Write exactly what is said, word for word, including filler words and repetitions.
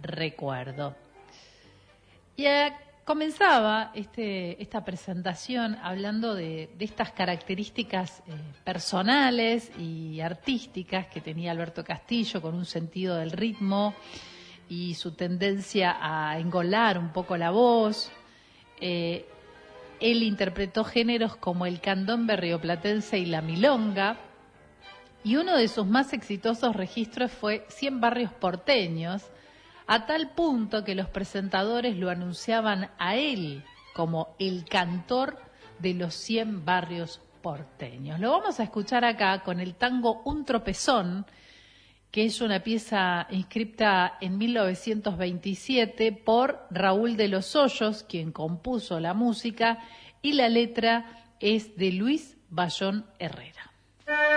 recuerdo. Y eh, comenzaba este, esta presentación hablando de, de estas características eh, personales y artísticas que tenía Alberto Castillo, con un sentido del ritmo y su tendencia a engolar un poco la voz. Eh, él interpretó géneros como el candombe rioplatense y la milonga, y uno de sus más exitosos registros fue Cien barrios porteños, a tal punto que los presentadores lo anunciaban a él como el cantor de los cien barrios porteños. Lo vamos a escuchar acá con el tango Un tropezón, que es una pieza inscripta en mil novecientos veintisiete por Raúl de los Hoyos, quien compuso la música, y la letra es de Luis Bayón Herrera.